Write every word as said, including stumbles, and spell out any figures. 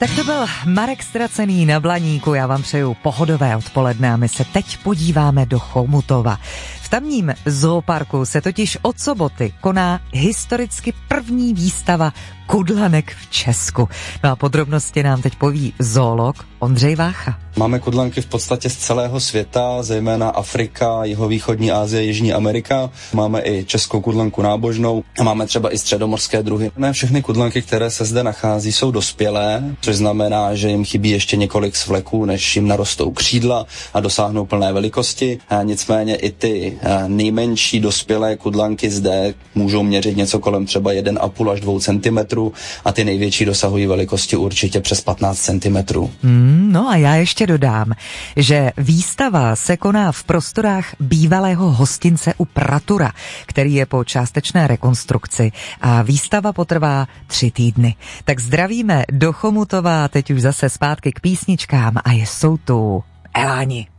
Tak to byl Marek Ztracený na Blaníku. Já vám přeju pohodové odpoledne a my se teď podíváme do Chomutova. V tamním zooparku se totiž od soboty koná historicky první výstava kudlanek v Česku. No a podrobnosti nám teď poví zoolog Ondřej Vácha. Máme kudlanky v podstatě z celého světa, zejména Afrika, jihovýchodní Asie, Jižní Amerika. Máme i českou kudlanku nábožnou a máme třeba i středomorské druhy. Ne všechny kudlanky, které se zde nachází, jsou dospělé, což znamená, že jim chybí ještě několik svleků, než jim narostou křídla a dosáhnou plné velikosti. A nicméně i ty nejmenší dospělé kudlanky zde můžou měřit něco kolem třeba jeden a půl až dvou centimetrů a ty největší dosahují velikosti určitě přes patnáct centimetrů. Mm, no a já ještě dodám, že výstava se koná v prostorách bývalého hostince u Pratura, který je po částečné rekonstrukci a výstava potrvá tři týdny. Tak zdravíme do Chomutova, teď už zase zpátky k písničkám a jsou tu Eláni.